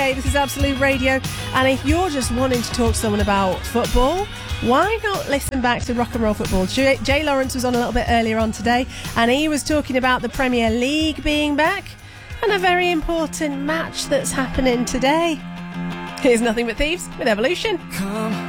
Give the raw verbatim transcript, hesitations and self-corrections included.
Hey, this is Absolute Radio, and if you're just wanting to talk to someone about football, why not listen back to Rock and Roll Football? Jay, Jay Lawrence was on a little bit earlier on today, and he was talking about the Premier League being back and a very important match that's happening today. Here's Nothing But Thieves with Evolution. Come